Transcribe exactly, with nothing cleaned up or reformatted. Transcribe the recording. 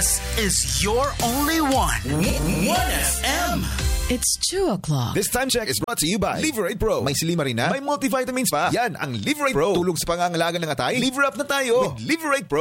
This is your only one. one F M. It's two o'clock. This time check is brought to you by Liverate Pro. May silimarin na, may multivitamins pa. Yan ang Liverate Pro. Tulong sa pangangalaga ng atay. Liver up na tayo with Liverate Pro.